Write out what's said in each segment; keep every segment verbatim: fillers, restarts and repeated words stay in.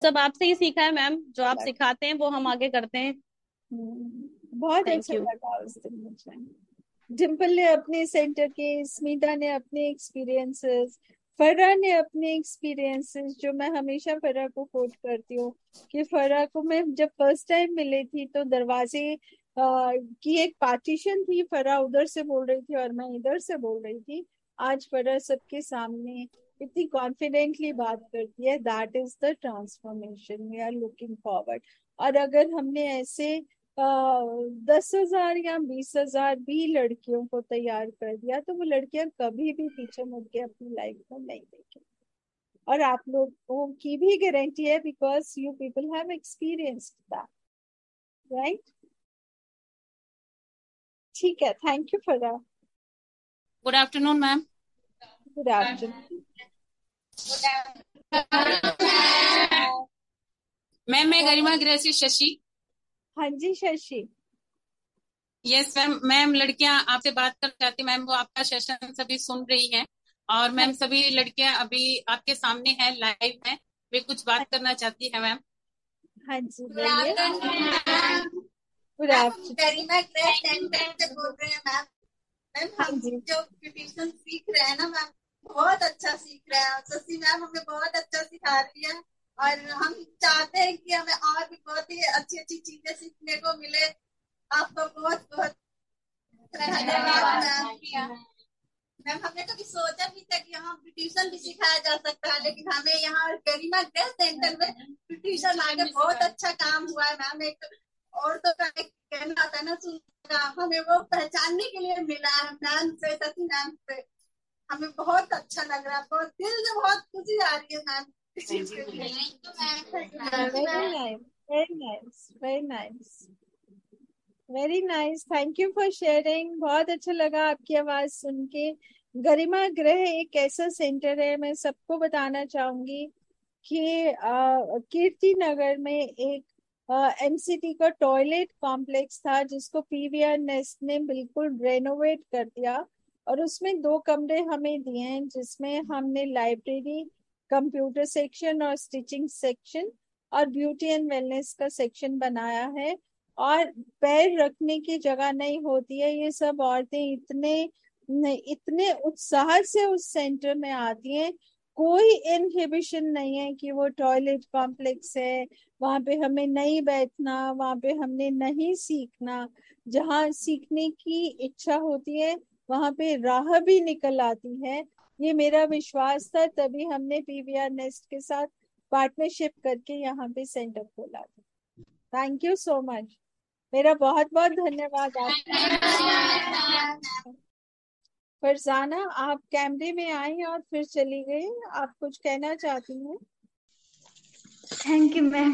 सब आपसे ही सीखा है मैम, जो आप लग- सिखाते हैं वो हम आगे करते हैं। हम्म, बहुत थैंक अच्छा यू। लगा उस दिन मुझे। डिम्पल ने अपने सेंटर के, स्मिता ने अपने एक्सपीरियंसेस, फरा ने अपने एक्सपीरियंसेस, जो मैं हमेशा फरा को कोट करती हूँ कि फरा को मैं जब फर्स्ट टाइम मिली थी तो दरवाजे आ, की एक पार्टीशन थी, फरा उधर से बोल रही थी और मैं इधर से बोल रही थी। आज फरा सबके सामने इतनी कॉन्फिडेंटली बात करती है। That is the transformation we are looking forward. और अगर हमने ऐसे दस हजार या बीस हजार भी लड़कियों को तैयार कर दिया तो वो लड़कियां कभी भी पीछे मुड़ के अपनी लाइफ में नहीं देखेंगी। और आप लोगों की भी गारंटी है, because you people have experienced that, right? ठीक है, thank you for that. Good afternoon ma'am. Good afternoon. Ma'am मैं गरिमा गृह से शशि। हाँ जी शशि। Yes ma'am. मैम लड़कियां आपसे बात करना चाहती मैम, वो आपका सेशन सभी सुन रही हैं और हाँ मैम सभी लड़कियां अभी आपके सामने हैं, लाइव में, वे कुछ बात करना चाहती है मैम। हाँ जी गुड बोलिए। आफ्टरनून गुड मैम, हम आफ्टरनून। गरिमा ग्रेस सेंटर से बोल रहे हैं मैम। मैम हाँ हम जी। जो ब्यूटिशियन सीख रहे हैं ना मैम, बहुत अच्छा सीख रहे हैं। शशि मैम हमें बहुत अच्छा सिखा रही है और हम चाहते हैं कि हमें और भी बहुत ही अच्छी अच्छी चीजें सीखने को मिले। आपका बहुत बहुत धन्यवाद मैम। मैम हमने कभी सोचा भी था कि यहाँ ब्यूटिशियन भी सिखाया जा सकता है, लेकिन हमें यहाँ गरिमा ग्रेस सेंटर में ब्यूटिशियन आके बहुत अच्छा काम हुआ है मैम। एक और तो का एक कहना आता है ना, सुनना, हमें वो पहचानने के लिए मिला है मैम से, शशि मैम से। हमें बहुत अच्छा लग रहा है, बहुत दिल से बहुत खुशी आ रही है मैम इस चीज के लिए। Very nice, very nice, very nice, very nice. Thank you for sharing. बहुत अच्छा लगा आपकी आवाज सुन के। गरिमा गृह एक ऐसा सेंटर है, मैं सबको बताना चाहूंगी कि अ, कीर्ति नगर में एक एमसीटी का टॉयलेट कॉम्प्लेक्स था जिसको पीवीआर नेस्ट ने बिल्कुल रेनोवेट कर दिया। और उसमें दो कमरे हमें दिए हैं जिसमें हमने लाइब्रेरी, कंप्यूटर सेक्शन और स्टिचिंग सेक्शन और ब्यूटी एंड वेलनेस का सेक्शन बनाया है। और पैर रखने की जगह नहीं होती है। ये सब औरतें इतने इतने उत्साह से उस सेंटर में आती हैं, कोई इनहिबिशन नहीं है कि वो टॉयलेट कॉम्प्लेक्स है, वहां पे हमें नहीं बैठना, वहां पे हमने नहीं सीखना। जहाँ सीखने की इच्छा होती है वहां पे राह भी निकल आती है। ये मेरा विश्वास था, तभी हमने पीवीआर नेस्ट के साथ पार्टनरशिप करके यहाँ पे सेंटर खोला था। Thank you so much. मेरा बहुत बहुत धन्यवाद आपका। फरजाना, आप कैमरे में आई और फिर चली गई, आप कुछ कहना चाहती हैं? Thank you ma'am.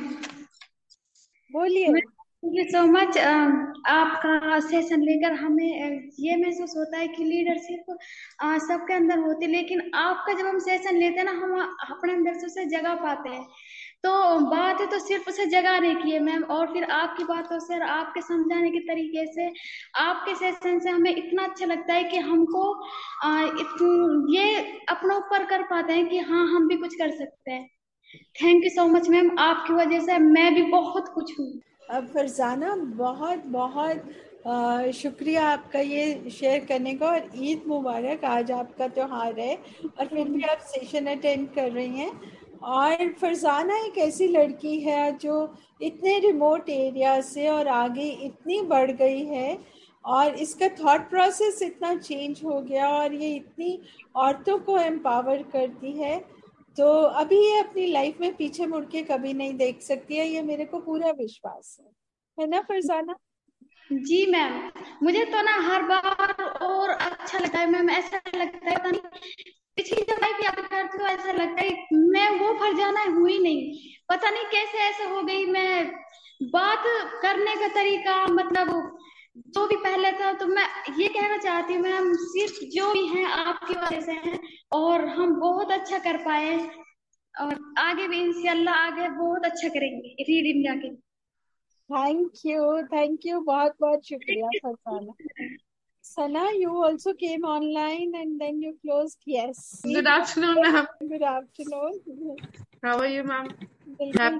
बोलिए। Thank you so much. आपका सेशन लेकर हमें अ, ये महसूस होता है कि लीडरशिप सबके अंदर होती है, लेकिन आपका जब हम सेशन लेते हैं ना, हम अपने अंदर से उसे जगा पाते हैं। तो बात है तो सिर्फ उसे जगाने की है मैम, और फिर आपकी बातों से और आपके समझाने के तरीके से, आपके सेशन से हमें इतना अच्छा लगता है कि हमको आ, इत, ये अपना ऊपर कर पाते हैं कि हाँ हम भी कुछ कर सकते हैं। Thank you so much ma'am, आपकी वजह से मैं भी बहुत कुछ हूँ। अब फरजाना, बहुत बहुत अ, शुक्रिया आपका ये शेयर करने का, और ईद मुबारक। आज आपका त्योहार है और फिर भी आप सेशन अटेंड कर रही हैं। और फरजाना एक ऐसी लड़की है जो इतने रिमोट एरिया से और आगे इतनी बढ़ गई है, और इसका थॉट प्रोसेस इतना चेंज हो गया, और ये इतनी औरतों को एम्पावर करती है। तो अभी ये अपनी लाइफ में पीछे मुड़ के कभी नहीं देख सकती है, ये मेरे को पूरा विश्वास है है ना फरजाना? जी मैम, मुझे तो ना हर बार और अच्छा लगता है मैम। ऐसा लगता है पता नहीं, पिछली जब लाइफ याद करती हूँ ऐसा लगता है मैं वो फरजाना हुई नहीं, पता नहीं कैसे ऐसे हो गई। मैं बात करने का तरीका, मतलब जो भी पहले था, तो मैं ये कहना चाहती हूँ मैम, सिर्फ जो भी है आपकी वजह से है, और हम बहुत अच्छा कर पाए, और आगे भी इंशाल्लाह आगे बहुत अच्छा करेंगे रीड इंडिया के। थैंक यू, थैंक यू, बहुत बहुत शुक्रिया फरजाना। सना, you also came online and then you closed. Yes. Good afternoon, ma'am. Good afternoon. How are you, ma'am? बिल्कुल